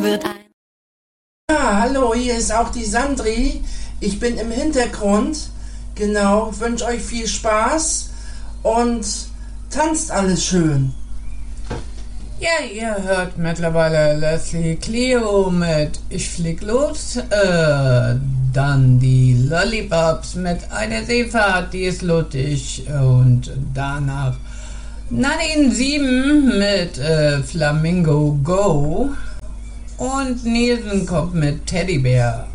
wird ein. Ja, hallo, hier ist auch die Sandri. Ich bin im Hintergrund. Genau, wünsche euch viel Spaß und tanzt alles schön. Ja, ihr hört mittlerweile Leslie Clio mit Ich flieg los. Dann die Lollipops mit Eine Seefahrt, die ist lustig. Und danach Nadine 7 mit Flamingo Go. Und Nielsen kommt mit Teddybär.